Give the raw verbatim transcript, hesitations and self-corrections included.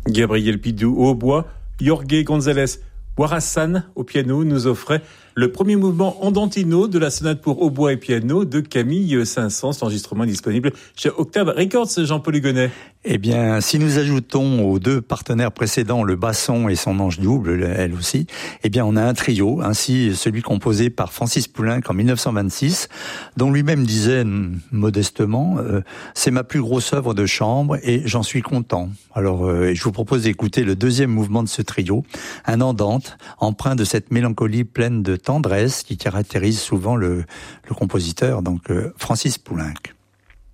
Gabriel Pidou au hautbois, Jorge González Warassan au piano nous offrait le premier mouvement andantino de la sonate pour hautbois et piano de Camille Saint-Saëns, enregistrement disponible chez Octave Records. Jean-Paul Hugonnet. Eh bien, si nous ajoutons aux deux partenaires précédents le basson et son ange double, elle aussi, eh bien, on a un trio, ainsi celui composé par Francis Poulenc en dix-neuf cent vingt-six, dont lui-même disait modestement euh, « c'est ma plus grosse œuvre de chambre et j'en suis content ». Alors, euh, je vous propose d'écouter le deuxième mouvement de ce trio, un andante, empreint de cette mélancolie pleine de tendresse qui caractérise souvent le, le compositeur, donc euh, Francis Poulenc.